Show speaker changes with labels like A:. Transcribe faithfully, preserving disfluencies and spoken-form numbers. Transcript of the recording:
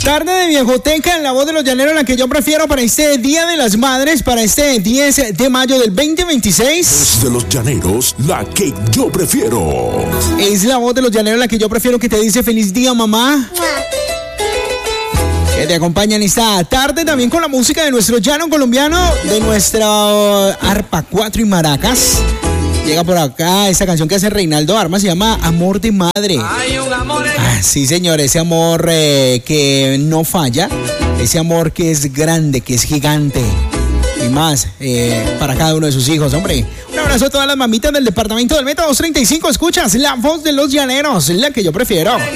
A: Tarde de viejoteca en la voz de los llaneros, la que yo prefiero para este Día de las Madres, para este diez de mayo del veinte veintiséis.
B: Es de los llaneros, la que yo prefiero.
A: Es la voz de los llaneros, la que yo prefiero, que te dice feliz día, mamá. Que te acompañan esta tarde también con la música de nuestro llano colombiano, de nuestra arpa cuatro y maracas. Llega por acá esta canción que hace Reinaldo Armas, se llama Amor de Madre.
C: Hay un amor en...
A: Ah, sí, señor, ese amor eh, que no falla, ese amor que es grande, que es gigante y más eh, para cada uno de sus hijos, hombre. Un abrazo a todas las mamitas del departamento del Meta doscientos treinta y cinco. Escuchas la voz de los llaneros, la que yo prefiero.